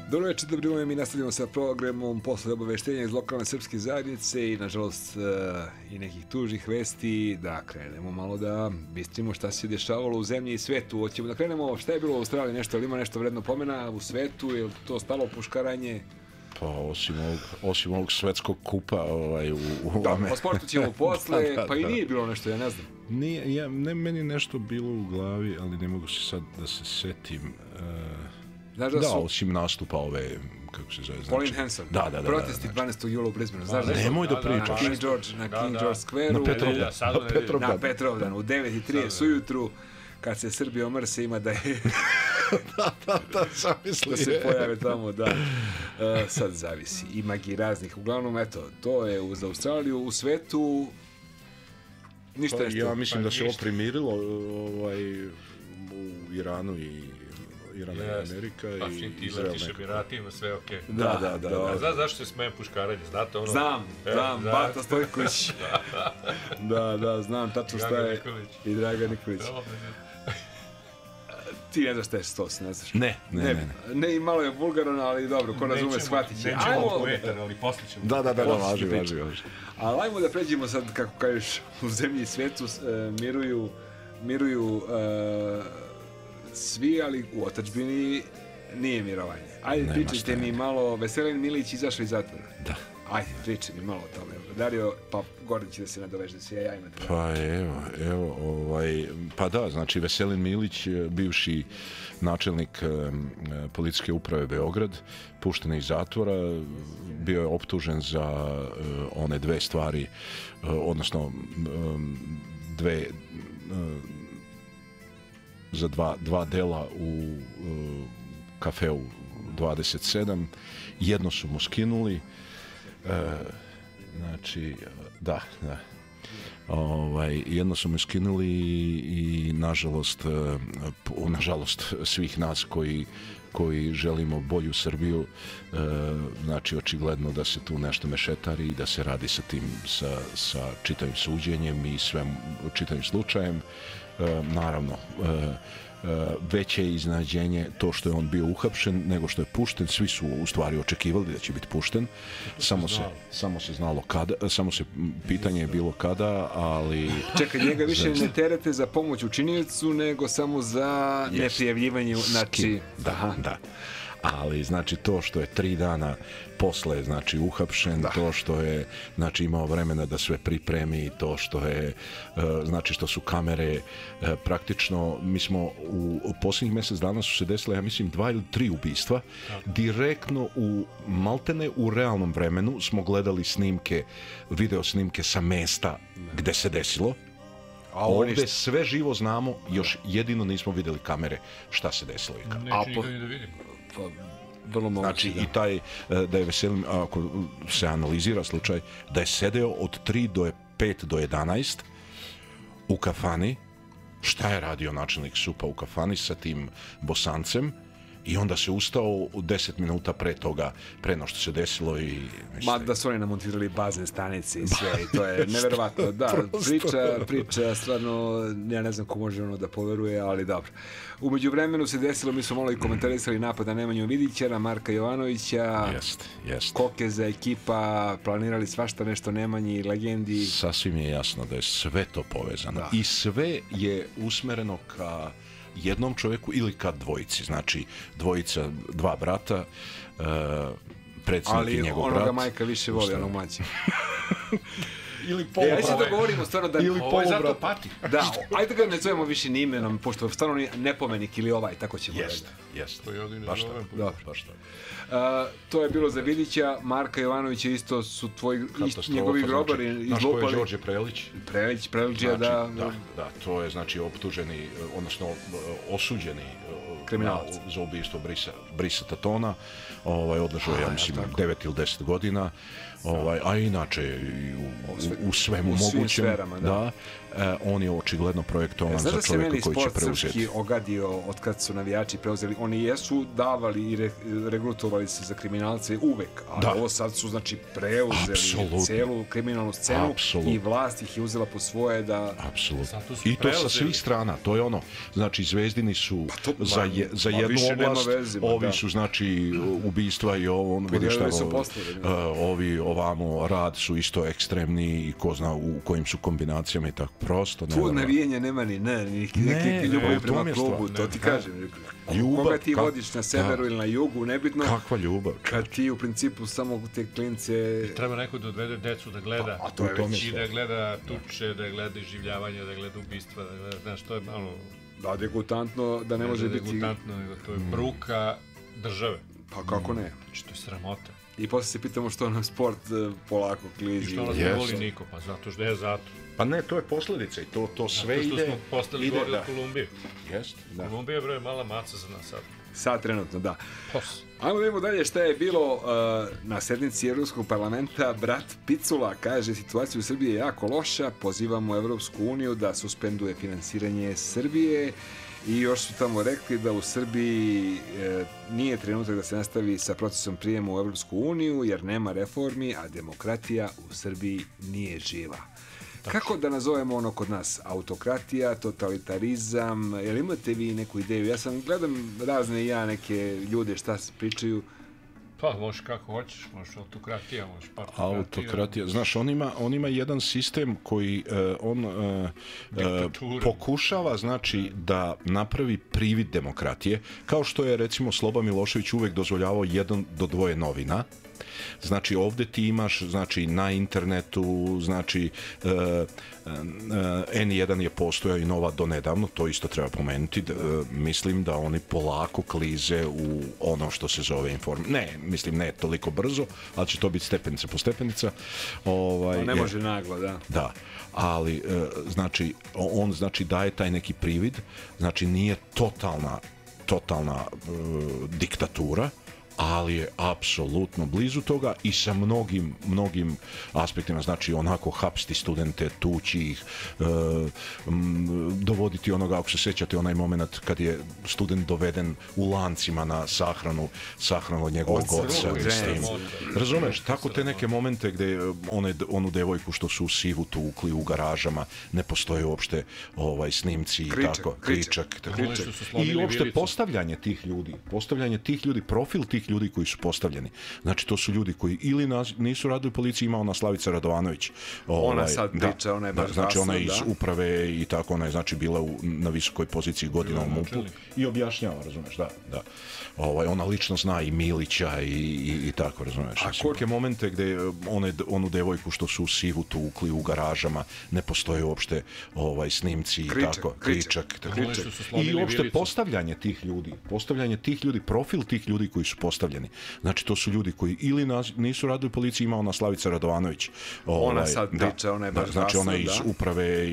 Dobro večer, dobro mi nastavljamo sa programom posle obaveštenja iz lokalne srpske zajednice i nažalost i nekih tužnih vesti, da krenemo malo da bistrimo šta se dešavalo u zemlji i svetu. Hoćemo da krenemo šta je bilo u Australiji, nešto, ili ima nešto vredno pomena u svetu, je li to stalo puškaranje? Pa osim ovog svetskog kupa Da, o sportu ćemo posle, pa i nije bilo nešto, ja ne znam. Ne, meni nešto bilo u glavi, ali ne mogu se sad da se setim. Osim nastupa ove, kako se zove, Pauline Hanson. Da. Protesti 12. jula u Brisbaneu. Nemoj da pričaš. Na King George Square-u. Na Petrovdanu. U 9:30 ujutru, kad se Srbija omrse, ima da je... da, zamisli. Da se pojave tamo, da. Sad zavisi. Ima i raznih. Uglavnom, eto, to je uz Australiju. U svetu... Ništa nešto. Ja mislim da se ovo primirilo u Iranu i Amerika i Izrael. Letiš Emiratima, sve okej. Da. Znaš zašto se smejem puškaranje? Znate ono? Znam, Bata Stojković. Da, znam tačno šta je. I Draga Nikolić. Ti ne znaš šta je stos, ne znaš? Ne, i malo je vulgaran, ali dobro, ko razume, shvatit će. Nećemo poetar, ali posle ćemo. Da, važi. Ali ajmo da pređemo sad, kako kažeš, u zemlji i svetu miruju svi, ali u otadžbini nije mirovanje. Ajde, pričajte mi malo, Veselin Milić izašao iz zatvora. Da. Ajde, pričaj mi malo o tome. Dario, pa Gordon će da se nadoveže, da se ja imate. Pa evo, pa da, znači Veselin Milić, bivši načelnik policijske uprave Beograd, pušten iz zatvora, bio je optužen za one dve stvari, odnosno za dva dela u kafeu 27, jedno su mu skinuli, znači, da. Jedno su mu skinuli i nažalost svih nas koji želimo bolju Srbiju, znači očigledno da se tu nešto mešetari i da se radi sa tim, sa čitavim suđenjem i čitavim slučajem. Naravno, veće je iznenađenje to što je on bio uhapšen nego što je pušten. Svi su u stvari očekivali da će biti pušten, samo se znalo kada, pitanje je bilo kada, ali... Čekaj, njega više ne terete za pomoć učiniocu nego samo za neprijavljivanje, znači... Da. Ali znači to što je 3 dana posle znači uhapšen, to što je znači imao vremena da sve pripremi, to što je znači što su kamere praktično, mi smo u posljednjih mjesec dana su se desile, ja mislim 2 ili 3 ubistva, direktno maltene u realnom vremenu smo gledali video snimke sa mesta gde se desilo. A ovdje sve živo znamo, još jedino nismo vidjeli kamere šta se desilo. Neću nikad ni da vidim. Znači i taj da je Veselin, ako se analizira slučaj, da je sedeo od 3 do 5 do 11 u kafani. Šta je radio načelnik SUP-a u kafani sa tim Bosancem? I onda se ustao u 10 minuta pre toga, pre no što se desilo i... Da su oni namontirali bazne stanice i sve, i to je neverovatno. Da, priča, stvarno, ja ne znam ko može da poveruje, ali dobro. Umeđu vremenu se desilo, mi smo malo i komentarisali napad na Nemanju Vidića, Marka Jovanovića, Kokeza, ekipa, planirali svašta nešto Nemanji, legendi. Sasvim je jasno da je sve to povezano. I sve je usmereno ka jednom čovjeku ili ka dvojici, znači dva brata, predsjednik i njegov brat. Ali onoga majka više voli, onog mlađe. Ili polubrata. Ajde se dogovorimo stvarno da... Ili polubrata. Da, ajde ga ne zovemo više ni imenom, pošto stvarno nepomenik ili tako ćemo reći. Jeste. Baš tako. To je bilo za Vidića, Marka Jovanovića isto su njegovi grobari izlupali. Znaš ko je Đorđe Prelić? Prelić, da. Da, to je znači optuženi, odnosno osuđeni kriminalac za ubistvo Brisa Tatona, odležao je, ja mislim, 9 ili 10 godina, a inače u svemu mogućem, on je očigledno projektovan Znaš za da se čovjeka meni koji će sport preuzeti. srpski ogadio od kad su navijači preuzeli? Oni jesu davali i regrutovali se za kriminalce uvek, ali Da. ovo sad su znači preuzeli Apsolutno. celu kriminalnu scenu Apsolutno. i vlast ih je uzela po svoje da... Apsolutno. Zato su I to sa preuzeli. svih strana, to je ono, znači Zvezdini su za jednu više nema oblast, veze, ovi da. su znači ubistva i ovo, vidiš šta, su postavili, ovi ovamo rad su isto ekstremni i ko zna u kojim su kombinacijama i tako, prosto Tu nevjerovatno. navijenja nema ni neki u ljubavi tom prema je klubu, stvar. to ti kažem. Ljubav, Koga ti vodiš na severu ili na jugu, nebitno, Kakva ljubav. kad ti u principu samo te klince... Treba neko da odvede decu da gleda. A to je već... I da gleda tuče, da gleda iživljavanje, da gleda ubistva, da gleda, znaš, to je malo... Da, degutantno, da ne može biti... degutantno, nego to je bruka države. Pa kako ne? Znači, to je sramota. I posle se pitamo što nam sport polako I klizi. što nas ne Jeste. voli niko, pa zato što je zato. Pa ne, to je posljedica i to sve Zato što ide... smo postali ide, gori da. od Kolumbije. Jest, da. Kolumbija bre je mala maca za nas sad. Sad trenutno, da. Pos. Ajmo da vidimo dalje šta je bilo na sednici Evropskog parlamenta. Brat Picula kaže situacija u Srbiji je jako loša, pozivamo Evropsku uniju da suspenduje finansiranje Srbije i još su tamo rekli da u Srbiji nije trenutak da se nastavi sa procesom prijema u Evropsku uniju jer nema reformi, a demokratija u Srbiji nije živa. Kako da nazovemo ono kod nas? Autokratija, totalitarizam, jel imate vi neku ideju? Ja sam gledam razne neke ljude šta se pričaju. Pa, možeš kako hoćeš, možeš autokratija, možeš partokratija. Autokratija. Znaš, on ima jedan sistem koji Diktatura. pokušava, znači, da napravi privid demokratije, kao što je, recimo, Sloba Milošević uvek dozvoljavao 1 do 2 novina. Znači, ovde ti imaš, znači, na internetu, znači, N1 je postojao i Nova do nedavno, to isto treba pomenuti. Mislim da oni polako klize u ono što se zove ne toliko brzo, ali će to biti stepenica po stepenica. Ne može naglo, da. Da, ali znači on znači daje taj neki privid, znači nije totalna diktatura, ali je apsolutno blizu toga i sa mnogim aspektima, znači onako hapsti studente, tući ih, dovoditi onoga, ako se sjećate onaj moment kad je student doveden u lancima na sahranu od njegovog oca. Razumeš, tako te neke momente gdje onu devojku što su u sivu tukli u garažama, ne postoje uopšte snimci i tako, kričak. I uopšte postavljanje tih ljudi, profil tih ljudi koji su postavljeni. Znači, to su ljudi koji ili nisu radili u policiji, ima ona Slavica Radovanović. Ona sad priča, ona je baš znači, ona je iz glasna, uprave i tako, ona je znači bila na visokoj poziciji godina u MUP-u i objašnjava, razumeš, da. Ona lično zna i Milića i tako, razumeš. Neke momente gdje onu devojku što su u sivu tukli u garažama, ne postoje uopšte snimci i tako, kričak. I uopšte postavljanje tih ljudi, profil tih ljudi koji su postavljeni. Znači, to su ljudi koji ili nisu radili u policiji, ima ona Slavica Radovanović. Ona sad priča, ona je baš glasna, znači, ona je iz uprave